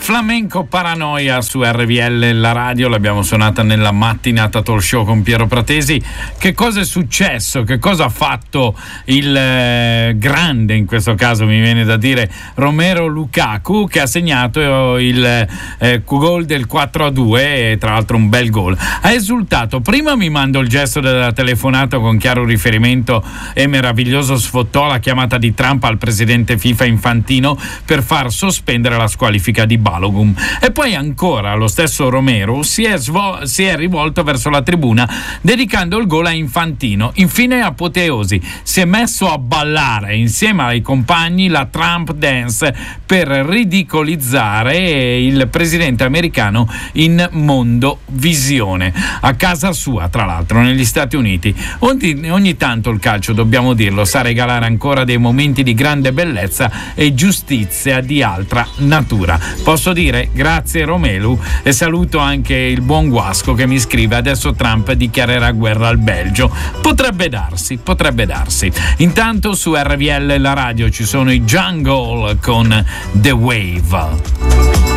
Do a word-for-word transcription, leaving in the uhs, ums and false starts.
Flamenco Paranoia su R V L, la radio, l'abbiamo suonata nella mattinata talk show con Piero Pratesi. Che cosa è successo? Che cosa ha fatto il eh, grande, in questo caso mi viene da dire, Romelu Lukaku, che ha segnato il eh, gol del quattro a due, e tra l'altro un bel gol. Ha esultato. Prima mi mando il gesto della telefonata con chiaro riferimento e meraviglioso sfottò la chiamata di Trump al presidente FIFA Infantino per far sospendere la squalifica di Balogun. E poi ancora lo stesso Romero si è, svo- si è rivolto verso la tribuna dedicando il gol a Infantino. Infine, apoteosi, si è messo a ballare insieme ai compagni la Trump dance per ridicolizzare il presidente americano in mondovisione, a casa sua tra l'altro negli Stati Uniti. Ogni, ogni tanto il calcio, dobbiamo dirlo, sa regalare ancora dei momenti di grande bellezza e giustizia di altra natura. Posso dire grazie Romelu, e saluto anche il buon Guasco che mi scrive: adesso Trump dichiarerà guerra al Belgio. Potrebbe darsi, potrebbe darsi. Intanto su R V L la radio ci sono i Jungle con The Wave.